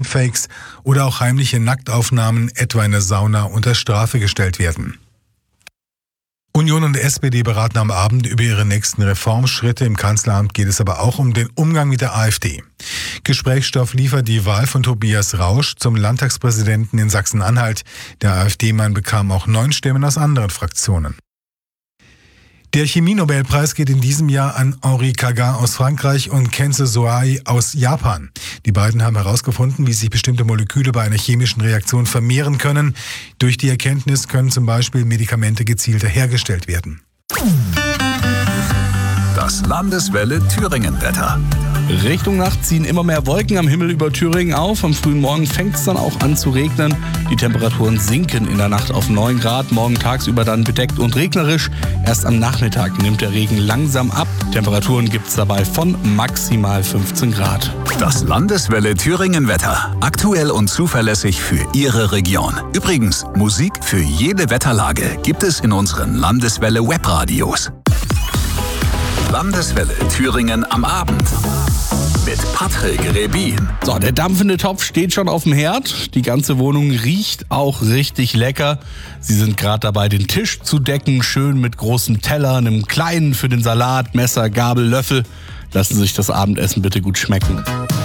Deepfakes oder auch heimliche Nacktaufnahmen, etwa in der Sauna, unter Strafe gestellt werden. Union und SPD beraten am Abend über ihre nächsten Reformschritte. Im Kanzleramt geht es aber auch um den Umgang mit der AfD. Gesprächsstoff liefert die Wahl von Tobias Rausch zum Landtagspräsidenten in Sachsen-Anhalt. Der AfD-Mann bekam auch 9 Stimmen aus anderen Fraktionen. Der Chemie-Nobelpreis geht in diesem Jahr an Henri Kaga aus Frankreich und Kenzo Soai aus Japan. Die beiden haben herausgefunden, wie sich bestimmte Moleküle bei einer chemischen Reaktion vermehren können. Durch die Erkenntnis können zum Beispiel Medikamente gezielter hergestellt werden. Das Landeswelle Thüringen-Wetter. Richtung Nacht ziehen immer mehr Wolken am Himmel über Thüringen auf. Am frühen Morgen fängt es dann auch an zu regnen. Die Temperaturen sinken in der Nacht auf 9 Grad. Morgen tagsüber dann bedeckt und regnerisch. Erst am Nachmittag nimmt der Regen langsam ab. Temperaturen gibt es dabei von maximal 15 Grad. Das Landeswelle Thüringen-Wetter. Aktuell und zuverlässig für Ihre Region. Übrigens, Musik für jede Wetterlage gibt es in unseren Landeswelle Webradios. Landeswelle Thüringen am Abend mit Patrick Rebin. So, der dampfende Topf steht schon auf dem Herd. Die ganze Wohnung riecht auch richtig lecker. Sie sind gerade dabei, den Tisch zu decken, schön mit großen Tellern, einem kleinen für den Salat, Messer, Gabel, Löffel. Lassen Sie sich das Abendessen bitte gut schmecken.